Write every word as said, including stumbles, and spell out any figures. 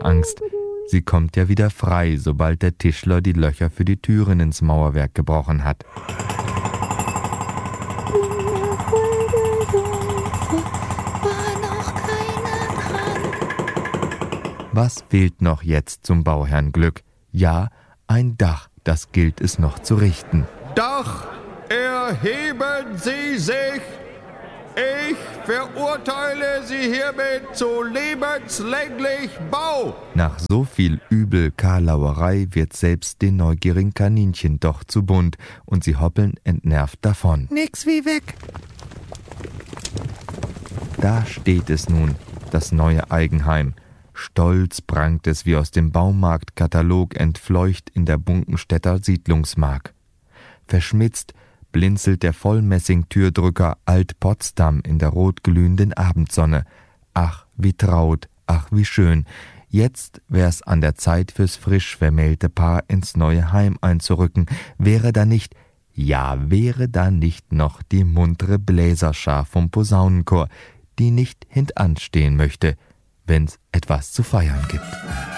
keine Angst. Sie kommt ja wieder frei, sobald der Tischler die Löcher für die Türen ins Mauerwerk gebrochen hat. Was fehlt noch jetzt zum Bauherrnglück? Ja, ein Dach, das gilt es noch zu richten. Dach, erheben Sie sich! Ich verurteile Sie hiermit zu lebenslänglich Bau! Nach so viel übel Karlauerei wird selbst den neugierigen Kaninchen doch zu bunt und sie hoppeln entnervt davon. Nix wie weg! Da steht es nun, das neue Eigenheim. Stolz prangt es wie aus dem Baumarktkatalog entfleucht in der Bunkenstädter Siedlungsmark. Verschmitzt blinzelt der Vollmessing-Türdrücker Alt-Potsdam in der rotglühenden Abendsonne. Ach, wie traut, ach, wie schön. Jetzt wär's an der Zeit fürs frisch vermählte Paar ins neue Heim einzurücken. Wäre da nicht, ja, wäre da nicht noch die muntere Bläserschar vom Posaunenchor, die nicht hintanstehen möchte, wenn's etwas zu feiern gibt.